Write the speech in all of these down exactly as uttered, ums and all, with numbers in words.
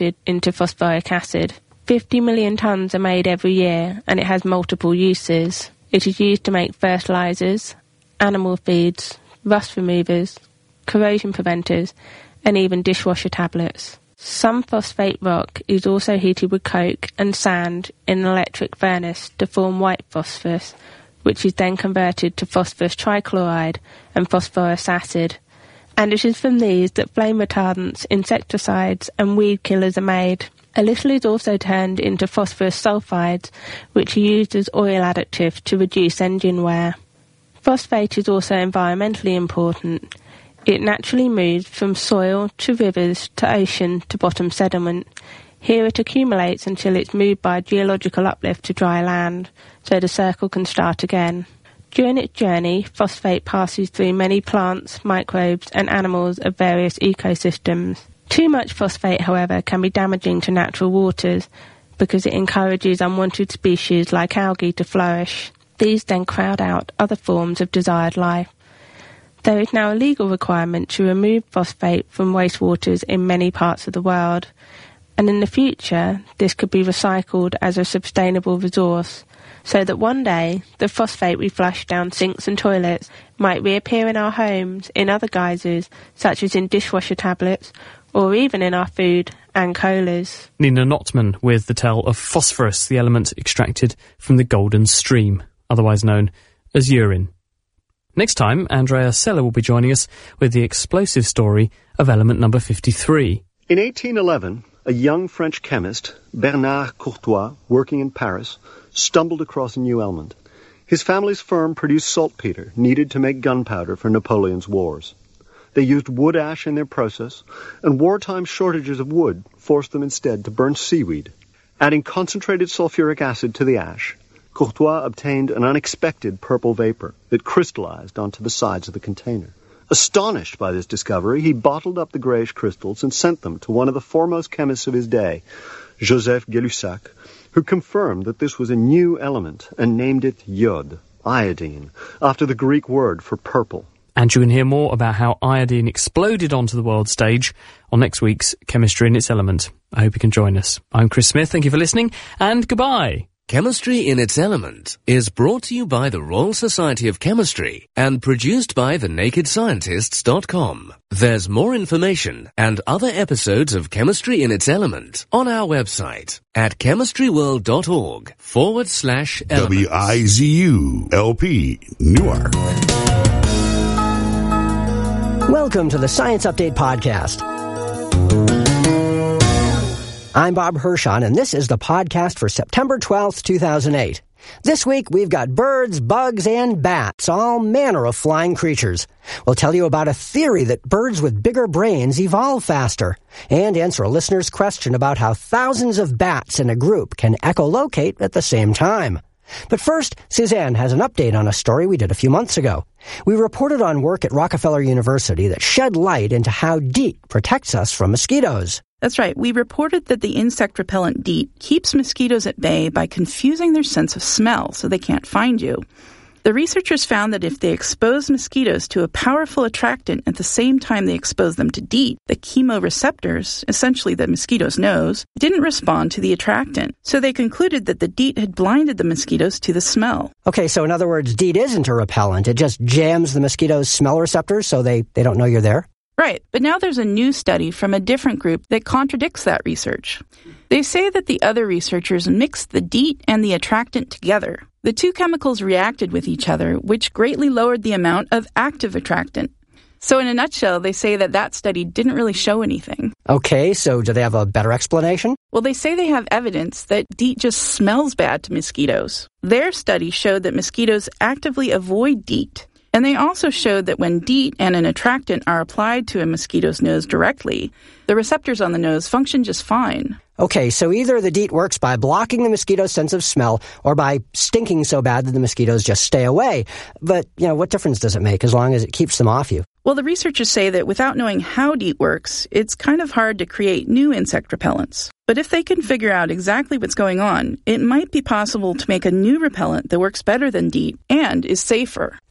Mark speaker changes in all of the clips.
Speaker 1: converted into phosphoric acid. fifty million tonnes are made every year, and it has multiple uses. It is used to make fertilisers, animal feeds, rust removers, corrosion preventers, and even dishwasher tablets. Some phosphate rock is also heated with coke and sand in an electric furnace to form white phosphorus, which is then converted to phosphorus trichloride and phosphorus acid. And it is from these that flame retardants, insecticides and weed killers are made. A little is also turned into phosphorus sulfides, which are used as oil additive to reduce engine wear. Phosphate is also environmentally important. It naturally moves from soil to rivers to ocean to bottom sediment. Here it accumulates until it's moved by geological uplift to dry land, so the circle can start again. During its journey, phosphate passes through many plants, microbes and animals of various ecosystems. Too much phosphate, however, can be damaging to natural waters because it encourages unwanted species like algae to flourish. These then crowd out other forms of desired life. There is now a legal requirement to remove phosphate from wastewaters in many parts of the world, and in the future this could be recycled as a sustainable resource, so that one day the phosphate we flush down sinks and toilets might reappear in our homes in other guises, such as in dishwasher tablets, or even in our food and colas.
Speaker 2: Nina Notman with the tale of phosphorus, the element extracted from the Golden Stream, otherwise known as urine. Next time, Andrea Sella will be joining us with the explosive story of element number fifty-three.
Speaker 3: In eighteen eleven, a young French chemist, Bernard Courtois, working in Paris, stumbled across a new element. His family's firm produced saltpeter, needed to make gunpowder for Napoleon's wars. They used wood ash in their process, and wartime shortages of wood forced them instead to burn seaweed. Adding concentrated sulfuric acid to the ash, Courtois obtained an unexpected purple vapor that crystallized onto the sides of the container. Astonished by this discovery, he bottled up the grayish crystals and sent them to one of the foremost chemists of his day, Joseph Gay-Lussac, who confirmed that this was a new element and named it iode, iodine, after the Greek word for purple.
Speaker 2: And you can hear more about how iodine exploded onto the world stage on next week's Chemistry in Its Element. I hope you can join us. I'm Chris Smith, thank you for listening, and goodbye.
Speaker 4: Chemistry in Its Element is brought to you by the Royal Society of Chemistry and produced by the naked scientists dot com. There's more information and other episodes of Chemistry in Its Element on our website at chemistryworld.org forward slash elements.
Speaker 5: W I Z U L P, Newark.
Speaker 6: Welcome to the Science Update Podcast. I'm Bob Hirschon, and this is the podcast for September twelfth, two thousand eight. This week, we've got birds, bugs, and bats, all manner of flying creatures. We'll tell you about a theory that birds with bigger brains evolve faster, and answer a listener's question about how thousands of bats in a group can echolocate at the same time. But first, Suzanne has an update on a story we did a few months ago. We reported on work at Rockefeller University that shed light into how DEET protects us from mosquitoes.
Speaker 7: That's right. We reported that the insect repellent DEET keeps mosquitoes at bay by confusing their sense of smell so they can't find you. The researchers found that if they expose mosquitoes to a powerful attractant at the same time they expose them to DEET, the chemoreceptors, essentially the mosquito's nose, didn't respond to the attractant. So they concluded that the DEET had blinded the mosquitoes to the smell.
Speaker 6: Okay, so in other words, DEET isn't a repellent. It just jams the mosquito's smell receptors so they, they don't know you're there?
Speaker 7: Right, but now there's a new study from a different group that contradicts that research. They say that the other researchers mixed the DEET and the attractant together. The two chemicals reacted with each other, which greatly lowered the amount of active attractant. So in a nutshell, they say that that study didn't really show anything.
Speaker 6: Okay, so do they have a better explanation?
Speaker 7: Well, they say they have evidence that DEET just smells bad to mosquitoes. Their study showed that mosquitoes actively avoid DEET. And they also showed that when DEET and an attractant are applied to a mosquito's nose directly, the receptors on the nose function just fine.
Speaker 6: Okay, so either the DEET works by blocking the mosquito's sense of smell or by stinking so bad that the mosquitoes just stay away. But, you know, what difference does it make as long as it keeps them off you?
Speaker 7: Well, the researchers say that without knowing how DEET works, it's kind of hard to create new insect repellents. But if they can figure out exactly what's going on, it might be possible to make a new repellent that works better than DEET and is safer.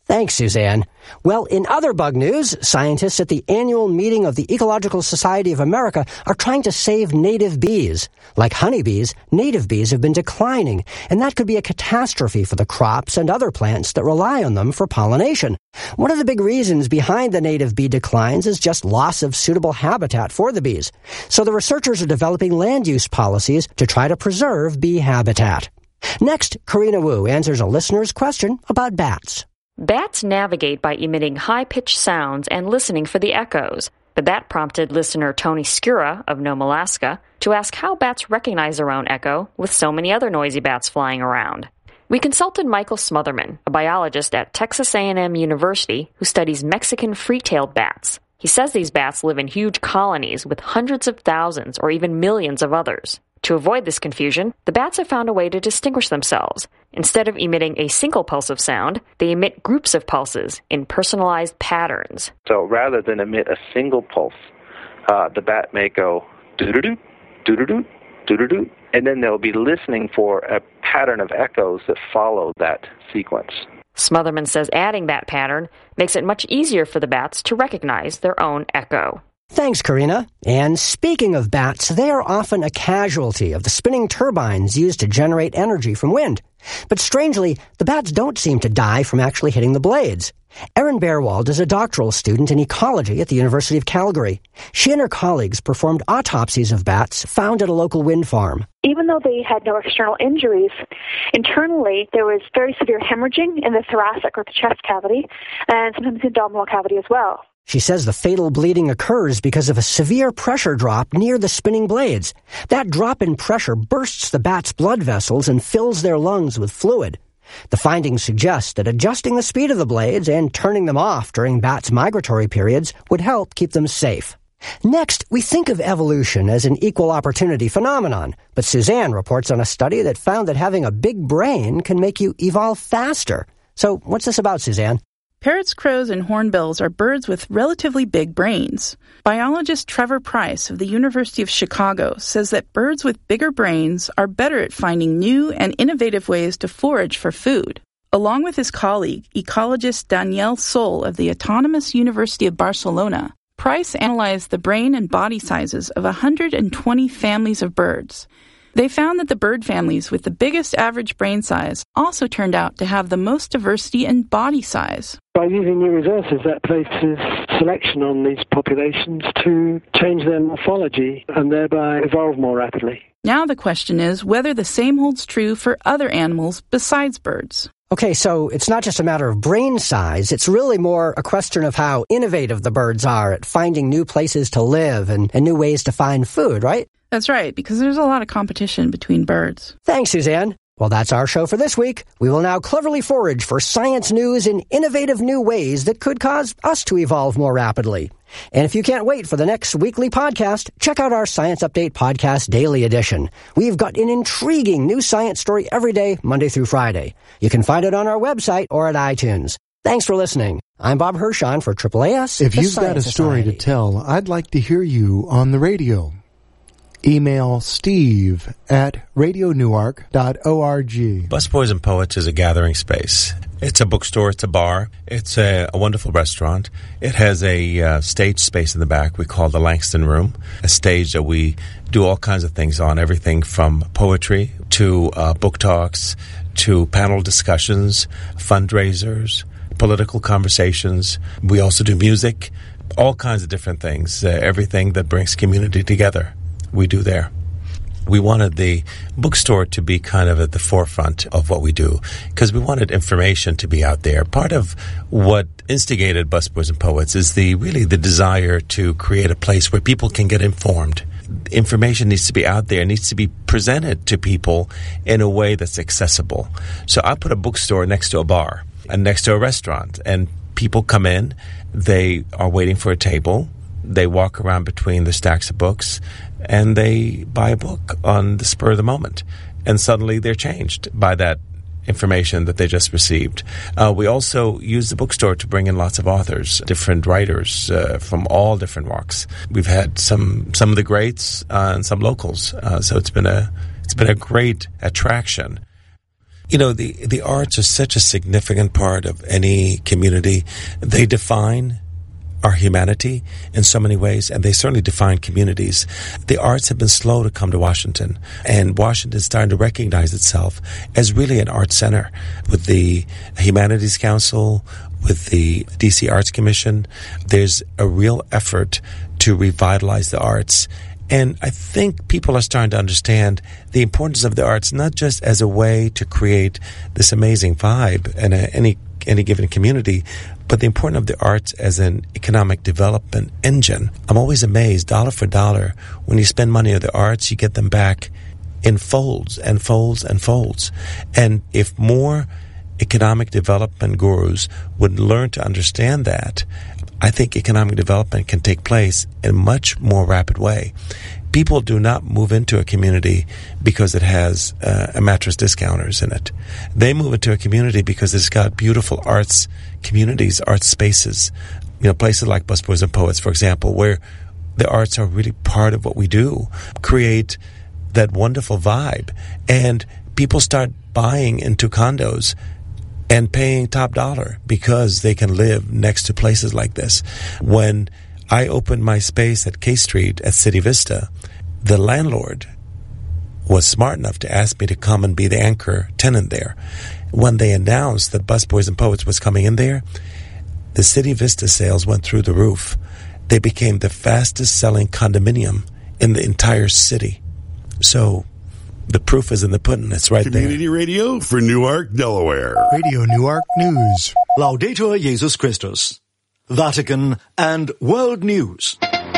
Speaker 6: Thanks, Suzanne. Well, in other bug news, scientists at the annual meeting of the Ecological Society of America are trying to save native bees. Like honeybees, native bees have been declining, and that could be a catastrophe for the crops and other plants that rely on them for pollination. One of the big reasons behind the native bee declines is just loss of suitable habitat for the bees. So the researchers are developing land use policies to try to preserve bee habitat. Next, Karina Wu answers a listener's question about bats.
Speaker 8: Bats navigate by emitting high-pitched sounds and listening for the echoes. But that prompted listener Tony Skura of Nome, Alaska, to ask how bats recognize their own echo with so many other noisy bats flying around. We consulted Michael Smotherman, a biologist at Texas A and M University who studies Mexican free-tailed bats. He says these bats live in huge colonies with hundreds of thousands or even millions of others. To avoid this confusion, the bats have found a way to distinguish themselves. Instead of emitting a single pulse of sound, they emit groups of pulses in personalized patterns.
Speaker 9: So rather than emit a single pulse, uh, the bat may go doo-doo-doo, doo-doo-doo, doo-doo-doo, and then they'll be listening for a pattern of echoes that follow that sequence.
Speaker 8: Smotherman says adding that pattern makes it much easier for the bats to recognize their own echo.
Speaker 6: Thanks, Karina. And speaking of bats, they are often a casualty of the spinning turbines used to generate energy from wind. But strangely, the bats don't seem to die from actually hitting the blades. Erin Bearwald is a doctoral student in ecology at the University of Calgary. She and her colleagues performed autopsies of bats found at a local wind farm.
Speaker 10: Even though they had no external injuries, internally there was very severe hemorrhaging in the thoracic or the chest cavity, and sometimes the abdominal cavity as well.
Speaker 6: She says the fatal bleeding occurs because of a severe pressure drop near the spinning blades. That drop in pressure bursts the bat's blood vessels and fills their lungs with fluid. The findings suggest that adjusting the speed of the blades and turning them off during bats' migratory periods would help keep them safe. Next, we think of evolution as an equal opportunity phenomenon, but Suzanne reports on a study that found that having a big brain can make you evolve faster. So what's this about, Suzanne?
Speaker 7: Parrots, crows, and hornbills are birds with relatively big brains. Biologist Trevor Price of the University of Chicago says that birds with bigger brains are better at finding new and innovative ways to forage for food. Along with his colleague, ecologist Daniel Sol of the Autonomous University of Barcelona, Price analyzed the brain and body sizes of one hundred twenty families of birds. They found that the bird families with the biggest average brain size also turned out to have the most diversity in body size.
Speaker 11: By using new resources, that places selection on these populations to change their morphology and thereby evolve more rapidly.
Speaker 7: Now the question is whether the same holds true for other animals besides birds.
Speaker 6: Okay, so it's not just a matter of brain size, it's really more a question of how innovative the birds are at finding new places to live and, and new ways to find food, right?
Speaker 7: That's right, because there's a lot of competition between birds.
Speaker 6: Thanks, Suzanne. Well, that's our show for this week. We will now cleverly forage for science news in innovative new ways that could cause us to evolve more rapidly. And if you can't wait for the next weekly podcast, check out our Science Update Podcast Daily Edition. We've got an intriguing new science story every day, Monday through Friday. You can find it on our website or at iTunes. Thanks for listening. I'm Bob Hirschon for Triple A S.
Speaker 12: If you've got a story to tell, I'd like to hear you on the radio. Email Steve at radio newark dot org.
Speaker 13: Busboys and Poets is a gathering space. It's a bookstore, it's a bar, it's a, a wonderful restaurant. It has a uh, stage space in the back we call the Langston Room, a stage that we do all kinds of things on, everything from poetry to uh, book talks to panel discussions, fundraisers, political conversations. We also do music, all kinds of different things, uh, everything that brings community together. We do there. We wanted the bookstore to be kind of at the forefront of what we do because we wanted information to be out there. Part of what instigated Busboys and Poets is the really the desire to create a place where people can get informed. Information needs to be out there, needs to be presented to people in a way that's accessible. So I put a bookstore next to a bar and next to a restaurant, and people come in, they are waiting for a table, they walk around between the stacks of books, and they buy a book on the spur of the moment. And suddenly they're changed by that information that they just received. Uh, we also use the bookstore to bring in lots of authors, different writers uh, from all different walks. We've had some some of the greats uh, and some locals. Uh, so it's been a it's been a great attraction. You know, the, the arts are such a significant part of any community. They define our humanity in so many ways, and they certainly define communities. The arts have been slow to come to Washington, and Washington is starting to recognize itself as really an art center with the Humanities Council, with the D C Arts Commission. There's a real effort to revitalize the arts. And I think people are starting to understand the importance of the arts, not just as a way to create this amazing vibe in a, any any given community, but the importance of the arts as an economic development engine. I'm always amazed, dollar for dollar, when you spend money on the arts, you get them back in folds and folds and folds. And if more economic development gurus would learn to understand that, I think economic development can take place in a much more rapid way. People do not move into a community because it has uh, a mattress discounters in it. They move into a community because it's got beautiful arts communities, arts spaces. You know, places like Busboys and Poets, for example, where the arts are really part of what we do, create that wonderful vibe. And people start buying into condos and paying top dollar because they can live next to places like this. When I opened my space at K Street at City Vista, the landlord was smart enough to ask me to come and be the anchor tenant there. When they announced that Busboys and Poets was coming in there, the City Vista sales went through the roof. They became the fastest selling condominium in the entire city. So the proof is in the pudding. It's right there.
Speaker 5: Community radio for Newark, Delaware.
Speaker 12: Radio Newark News.
Speaker 14: Laudetur Jesus Christus. Vatican and World News.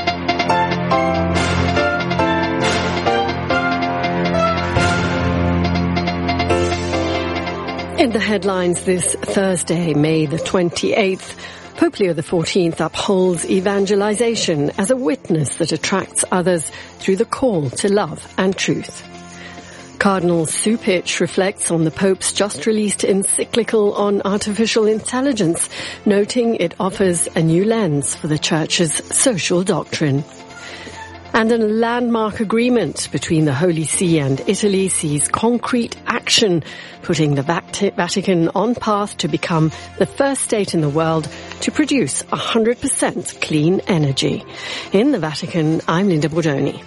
Speaker 15: In the headlines this Thursday, May the twenty-eighth, Pope Leo the fourteenth upholds evangelization as a witness that attracts others through the call to love and truth. Cardinal Cupich reflects on the Pope's just-released encyclical on artificial intelligence, noting it offers a new lens for the Church's social doctrine. And a landmark agreement between the Holy See and Italy sees concrete action, putting the Vatican on path to become the first state in the world to produce one hundred percent clean energy. In the Vatican, I'm Linda Bordoni.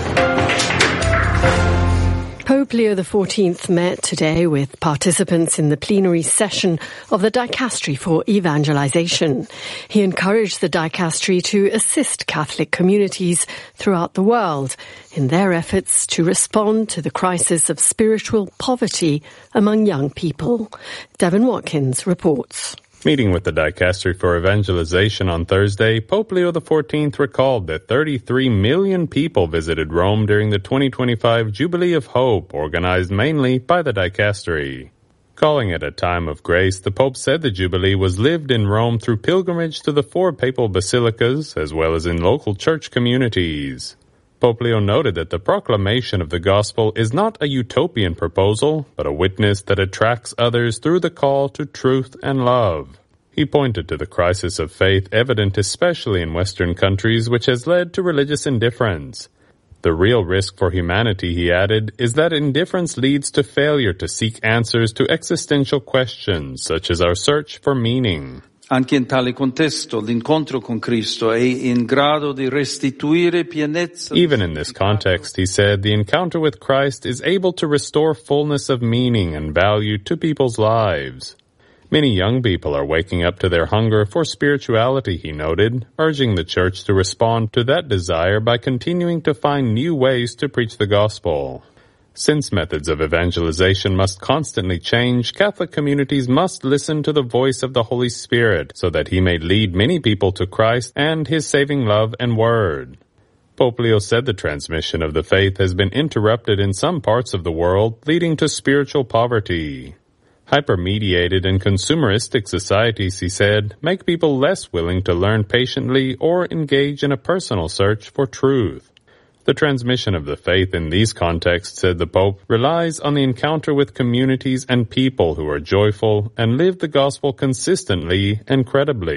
Speaker 15: Pope Leo the fourteenth met today with participants in the plenary session of the Dicastery for Evangelization. He encouraged the Dicastery to assist Catholic communities throughout the world in their efforts to respond to the crisis of spiritual poverty among young people. Devin Watkins reports.
Speaker 16: Meeting with the Dicastery for Evangelization on Thursday, Pope Leo the fourteenth recalled that thirty-three million people visited Rome during the twenty twenty-five Jubilee of Hope, organized mainly by the Dicastery. Calling it a time of grace, the Pope said the Jubilee was lived in Rome through pilgrimage to the four papal basilicas, as well as in local church communities. Pope Leo noted that the proclamation of the gospel is not a utopian proposal, but a witness that attracts others through the call to truth and love. He pointed to the crisis of faith evident especially in Western countries, which has led to religious indifference. The real risk for humanity, he added, is that indifference leads to failure to seek answers to existential questions, such as our search for meaning.
Speaker 17: Anche in tale contesto, l'incontro con Cristo è in grado di restituire pienezza.
Speaker 16: Even in this context, he said, the encounter with Christ is able to restore fullness of meaning and value to people's lives. Many young people are waking up to their hunger for spirituality, he noted, urging the Church to respond to that desire by continuing to find new ways to preach the gospel. Since methods of evangelization must constantly change, Catholic communities must listen to the voice of the Holy Spirit so that he may lead many people to Christ and his saving love and word. Pope Leo said the transmission of the faith has been interrupted in some parts of the world, leading to spiritual poverty. Hyper-mediated and consumeristic societies, he said, make people less willing to learn patiently or engage in a personal search for truth. The transmission of the faith in these contexts, said the Pope, relies on the encounter with communities and people who are joyful and live the gospel consistently and credibly.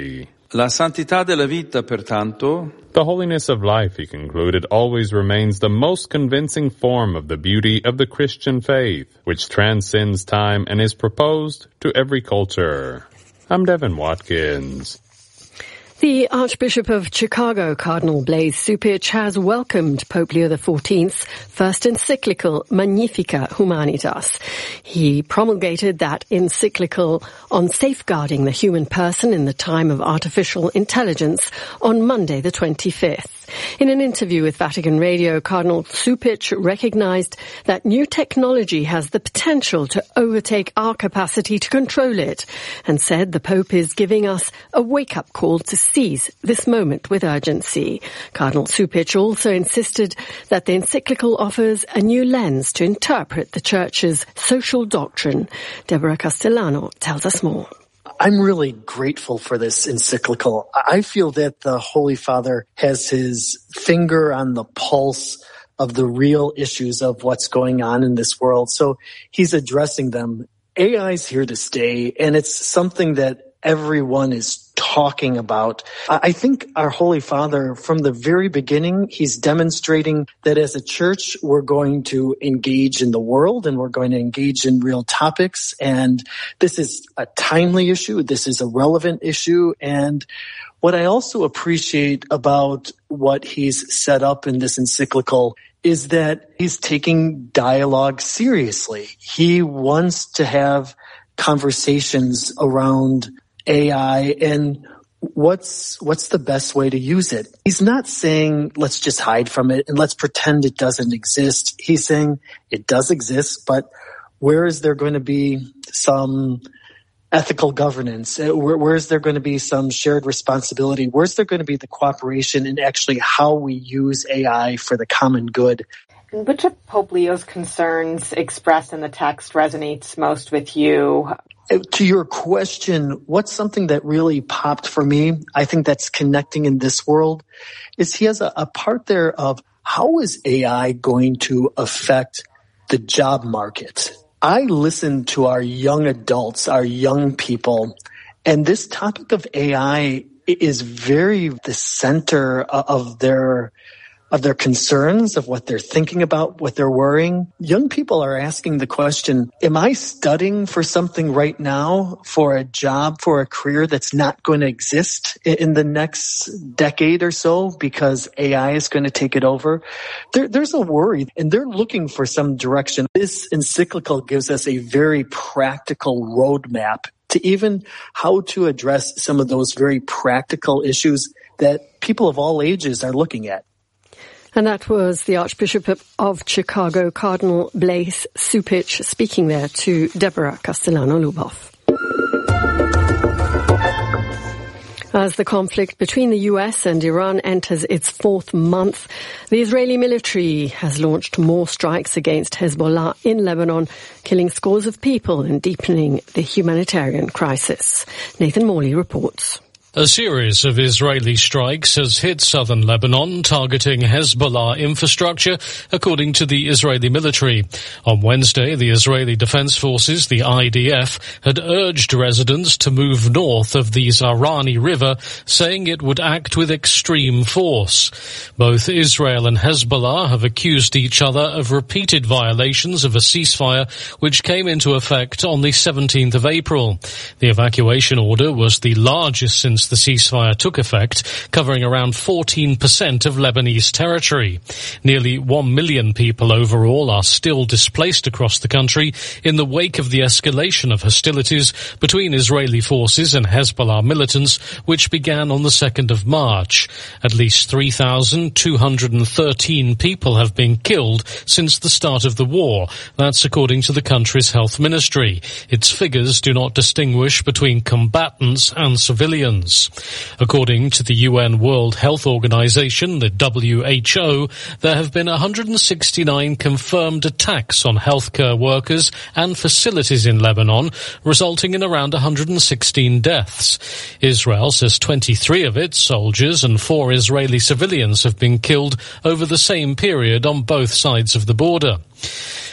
Speaker 17: La santità della vita, pertanto,
Speaker 16: the holiness of life, he concluded, always remains the most convincing form of the beauty of the Christian faith, which transcends time and is proposed to every culture. I'm Devin Watkins.
Speaker 15: The Archbishop of Chicago, Cardinal Blaise Cupich, has welcomed Pope Leo the fourteenth's first encyclical, Magnificat Humanitas. He promulgated that encyclical on safeguarding the human person in the time of artificial intelligence on Monday the twenty-fifth. In an interview with Vatican Radio, Cardinal Cupich recognized that new technology has the potential to overtake our capacity to control it, and said the Pope is giving us a wake-up call to seize this moment with urgency. Cardinal Cupich also insisted that the encyclical offers a new lens to interpret the Church's social doctrine. Deborah Castellano tells us more.
Speaker 18: I'm really grateful for this encyclical. I feel that the Holy Father has his finger on the pulse of the real issues of what's going on in this world. So he's addressing them. A I is here to stay, and it's something that everyone is talking about. I think our Holy Father, from the very beginning, he's demonstrating that as a church, we're going to engage in the world and we're going to engage in real topics. And this is a timely issue. This is a relevant issue. And what I also appreciate about what he's set up in this encyclical is that he's taking dialogue seriously. He wants to have conversations around A I and what's what's the best way to use it. He's not saying let's just hide from it and let's pretend it doesn't exist. He's saying it does exist, but where is there going to be some ethical governance? Where, where is there going to be some shared responsibility? Where's there going to be the cooperation in actually how we use A I for the common good?
Speaker 19: And which of Pope Leo's concerns expressed in the text resonates most with you?
Speaker 18: To your question, what's something that really popped for me, I think that's connecting in this world, is he has a, a part there of how is A I going to affect the job market? I listen to our young adults, our young people, and this topic of A I is very the center of their of their concerns, of what they're thinking about, what they're worrying. Young people are asking the question, am I studying for something right now, for a job, for a career that's not going to exist in the next decade or so because A I is going to take it over? There, there's a worry, and they're looking for some direction. This encyclical gives us a very practical roadmap to even how to address some of those very practical issues that people of all ages are looking at.
Speaker 15: And that was the Archbishop of Chicago, Cardinal Blaise Cupich, speaking there to Deborah Castellano-Luboff. As the conflict between the U S and Iran enters its fourth month, the Israeli military has launched more strikes against Hezbollah in Lebanon, killing scores of people and deepening the humanitarian crisis. Nathan Morley reports.
Speaker 20: A series of Israeli strikes has hit southern Lebanon, targeting Hezbollah infrastructure, according to the Israeli military. On Wednesday, the Israeli Defense Forces, the I D F, had urged residents to move north of the Zahrani River, saying it would act with extreme force. Both Israel and Hezbollah have accused each other of repeated violations of a ceasefire, which came into effect on the seventeenth of April. The evacuation order was the largest since the ceasefire took effect, covering around fourteen percent of Lebanese territory. Nearly one million people overall are still displaced across the country in the wake of the escalation of hostilities between Israeli forces and Hezbollah militants, which began on the second of March. At least three thousand two hundred thirteen people have been killed since the start of the war. That's according to the country's health ministry. Its figures do not distinguish between combatants and civilians. According to the U N World Health Organization, the W H O, there have been one hundred sixty-nine confirmed attacks on healthcare workers and facilities in Lebanon, resulting in around one hundred sixteen deaths. Israel says twenty-three of its soldiers and four Israeli civilians have been killed over the same period on both sides of the border.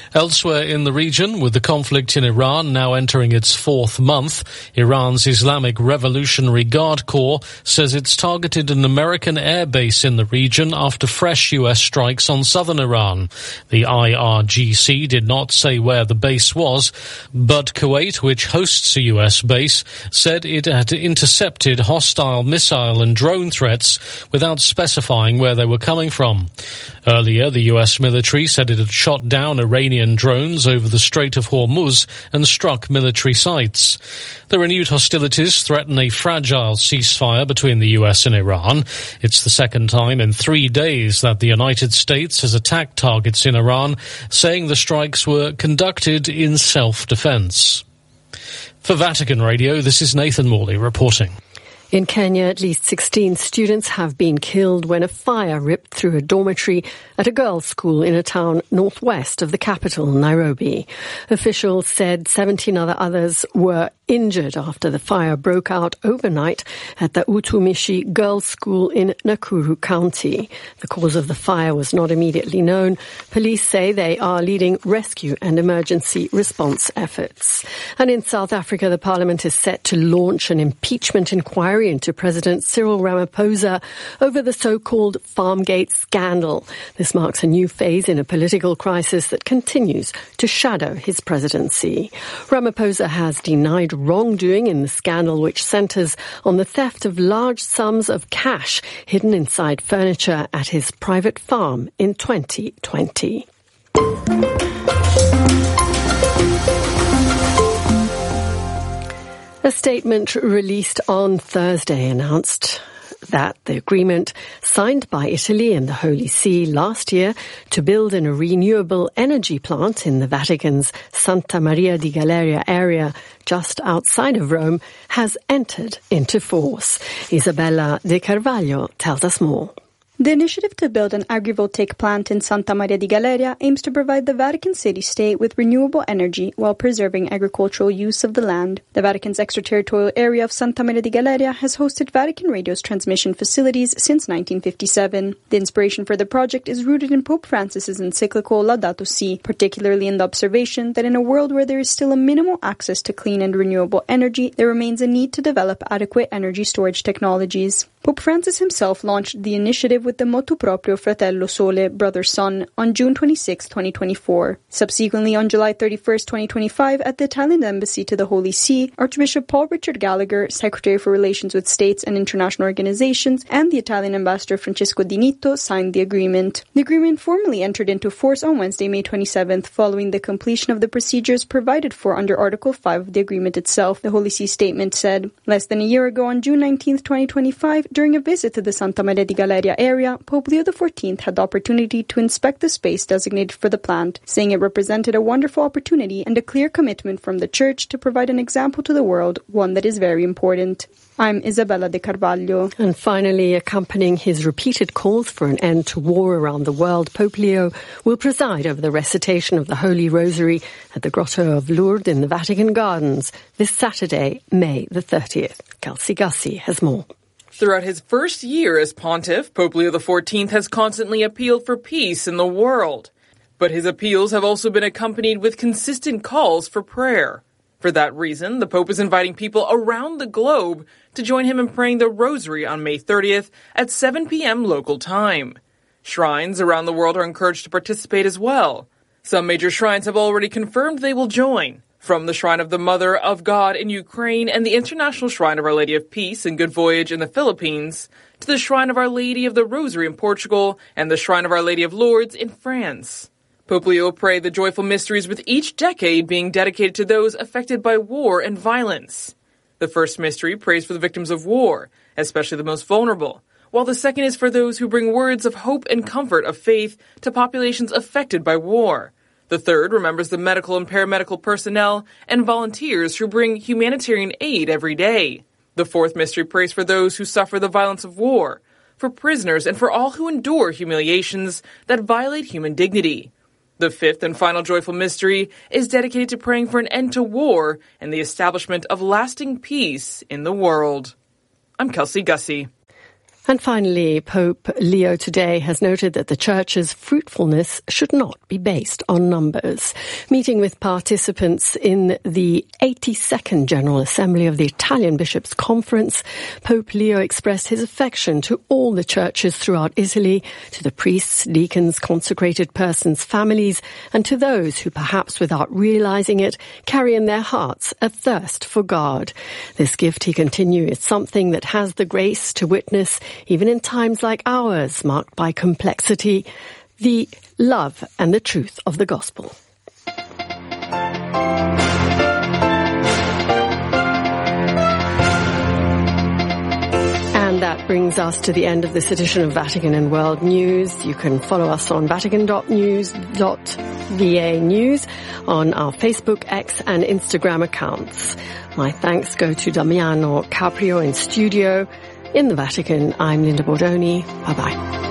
Speaker 20: Elsewhere in the region, with the conflict in Iran now entering its fourth month, Iran's Islamic Revolutionary Guard Corps says it's targeted an American air base in the region after fresh U S strikes on southern Iran. The I R G C did not say where the base was, but Kuwait, which hosts a U S base, said it had intercepted hostile missile and drone threats without specifying where they were coming from. Earlier, the U S military said it had shot down Iranian drones over the Strait of Hormuz and struck military sites. The renewed hostilities threaten a fragile ceasefire between the U S and Iran. It's the second time in three days that the United States has attacked targets in Iran, saying the strikes were conducted in self-defense. For Vatican Radio, this is Nathan Morley reporting.
Speaker 15: In Kenya, at least sixteen students have been killed when a fire ripped through a dormitory at a girls' school in a town northwest of the capital, Nairobi. Officials said seventeen other others were injured after the fire broke out overnight at the Utumishi Girls' School in Nakuru County. The cause of the fire was not immediately known. Police say they are leading rescue and emergency response efforts. And in South Africa, the parliament is set to launch an impeachment inquiry into President Cyril Ramaphosa over the so-called Farmgate scandal. This marks a new phase in a political crisis that continues to shadow his presidency. Ramaphosa has denied wrongdoing in the scandal, which centres on the theft of large sums of cash hidden inside furniture at his private farm in twenty twenty. A statement released on Thursday announced that the agreement signed by Italy and the Holy See last year to build a renewable energy plant in the Vatican's Santa Maria di Galeria area just outside of Rome has entered into force. Isabella De Carvalho tells us more.
Speaker 21: The initiative to build an agrivoltaic plant in Santa Maria di Galeria aims to provide the Vatican city-state with renewable energy while preserving agricultural use of the land. The Vatican's extraterritorial area of Santa Maria di Galeria has hosted Vatican Radio's transmission facilities since nineteen fifty-seven. The inspiration for the project is rooted in Pope Francis's encyclical Laudato Si', particularly in the observation that in a world where there is still a minimal access to clean and renewable energy, there remains a need to develop adequate energy storage technologies. Pope Francis himself launched the initiative with the motu proprio Fratello Sole, Brother Sun, on June twenty-sixth, twenty twenty-four. Subsequently, on July thirty-first, twenty twenty-five, at the Italian Embassy to the Holy See, Archbishop Paul Richard Gallagher, Secretary for Relations with States and International Organizations, and the Italian Ambassador Francesco Di Nitto signed the agreement. The agreement formally entered into force on Wednesday, May twenty-seventh, following the completion of the procedures provided for under Article five of the agreement itself, the Holy See statement said. Less than a year ago, on June nineteenth, twenty twenty-five, during a visit to the Santa Maria di Galeria area, Pope Leo the fourteenth had the opportunity to inspect the space designated for the plant, saying it represented a wonderful opportunity and a clear commitment from the Church to provide an example to the world, one that is very important. I'm Isabella De Carvalho.
Speaker 15: And finally, accompanying his repeated calls for an end to war around the world, Pope Leo will preside over the recitation of the Holy Rosary at the Grotto of Lourdes in the Vatican Gardens this Saturday, May the thirtieth. Kelsey Gussie has more.
Speaker 22: Throughout his first year as pontiff, Pope Leo the fourteenth has constantly appealed for peace in the world. But his appeals have also been accompanied with consistent calls for prayer. For that reason, the Pope is inviting people around the globe to join him in praying the Rosary on May thirtieth at seven p.m. local time. Shrines around the world are encouraged to participate as well. Some major shrines have already confirmed they will join. From the Shrine of the Mother of God in Ukraine and the International Shrine of Our Lady of Peace and Good Voyage in the Philippines, to the Shrine of Our Lady of the Rosary in Portugal and the Shrine of Our Lady of Lourdes in France. Pope Leo will pray the joyful mysteries with each decade being dedicated to those affected by war and violence. The first mystery prays for the victims of war, especially the most vulnerable, while the second is for those who bring words of hope and comfort of faith to populations affected by war. The third remembers the medical and paramedical personnel and volunteers who bring humanitarian aid every day. The fourth mystery prays for those who suffer the violence of war, for prisoners, and for all who endure humiliations that violate human dignity. The fifth and final joyful mystery is dedicated to praying for an end to war and the establishment of lasting peace in the world. I'm Kelsey Gussie.
Speaker 15: And finally, Pope Leo today has noted that the Church's fruitfulness should not be based on numbers. Meeting with participants in the eighty-second General Assembly of the Italian Bishops' Conference, Pope Leo expressed his affection to all the churches throughout Italy, to the priests, deacons, consecrated persons, families, and to those who, perhaps without realizing it, carry in their hearts a thirst for God. This gift, he continued, is something that has the grace to witness, even in times like ours, marked by complexity, the love and the truth of the gospel. And that brings us to the end of this edition of Vatican and World News. You can follow us on vatican dot news dot v a news on our Facebook, X and Instagram accounts. My thanks go to Damiano Caprio in studio. In the Vatican, I'm Linda Bordoni. Bye-bye.